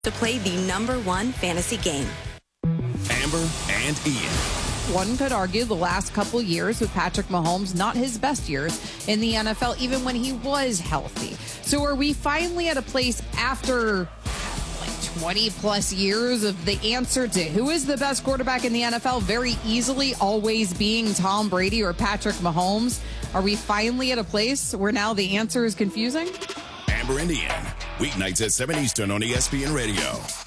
to play the #1 fantasy game. Amber and Ian. One could argue the last couple years with Patrick Mahomes, not his best years in the NFL, even when he was healthy. So are we finally at a place after 20 plus years of the answer to who is the best quarterback in the NFL very easily always being Tom Brady or Patrick Mahomes? Are we finally at a place where now the answer is confusing? Amber and Ian, weeknights at 7 Eastern on ESPN Radio.